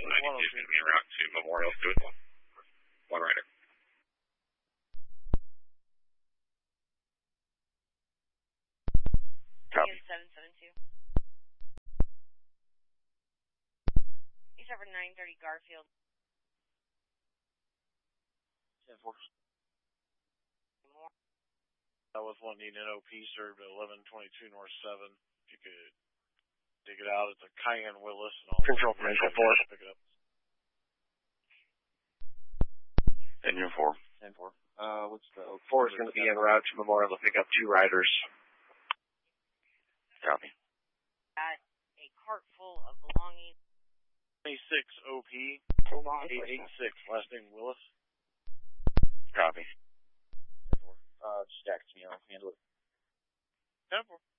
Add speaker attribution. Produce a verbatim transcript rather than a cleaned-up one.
Speaker 1: ninety-two is going to be en route to Memorial with one. One rider.
Speaker 2: Copy.
Speaker 3: seven seven two. East over nine thirty Garfield.
Speaker 4: ten four. That was one needing an O P served at eleven twenty-two North seven. If you could dig it out, it's a Cayenne Willis. And all
Speaker 2: Control, Control four.
Speaker 4: Pick it up.
Speaker 2: Engine four.
Speaker 4: ten four. Uh, what's the O P?
Speaker 2: Four is going to be en route to Memorial to pick up two riders. Copy.
Speaker 3: Got a cart full of belongings.
Speaker 4: twenty-six O P. eight eight six. Last name Willis.
Speaker 2: Copy.
Speaker 4: ten four. Uh, just text me. I'll handle it. ten four.